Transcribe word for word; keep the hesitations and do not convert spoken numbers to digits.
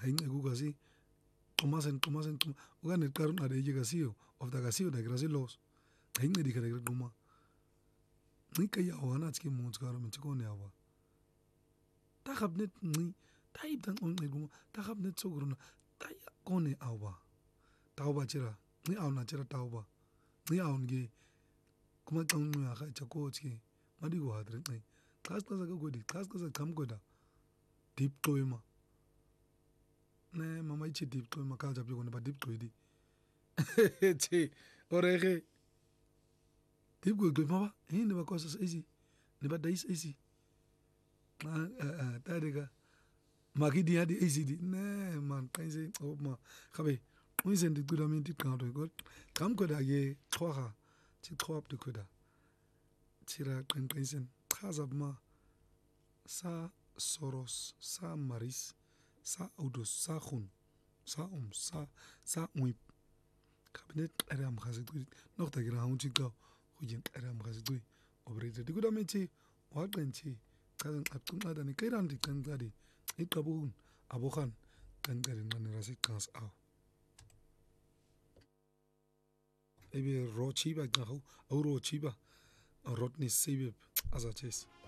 Aince kukasi xumasen xumasen xuma ukane qaru nqadeje kasiyo of the kasiyo da grasi los aince dikere gre xuma nqike yawa na tski mutsi karo mtsikone yawa ta gabnet nqi ta ib dan on xuma ta gabnet sogruna ta kone awa tauba chira nqi awna chira tauba nqi awnge kuma xa unquya kha chakotski madiko hadre nqi xa siqasa kagodi xa siqasa chamgoda deep xoima ne mama ichi deep xoima kalja byo ne ba deep xoidi che orege deep go go mama eh ne ba kosa easy ne ba dais easy ma tadega makidi hadi easy di ne man qense ma khabe uyisen di tudament di qado go chamgoda ye xhoga chi xhoab di kuda chira qenqensen chaza ma sa soros sa maris sa audos sa khun sa um sa sa uip kabinet aram khazi tu noch da gira hunchi ka hujin aram khazi tu obrede di kuda mechi wa qenchi qazan atun ada ni kairan di qenqadi iqabun abokhan qenqari ngani rasi qas aw ebe rochiba qahu au rochiba rodni sibib azaches